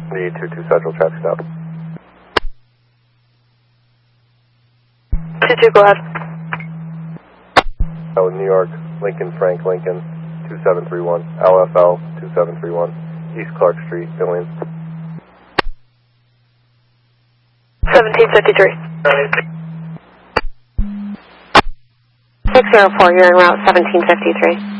The 22 Central traffic stop. 22, go ahead. New York, Lincoln, Frank, Lincoln, 2731, LFL 2731, East Clark Street, Billings. 1753. 604, you're en route 1753.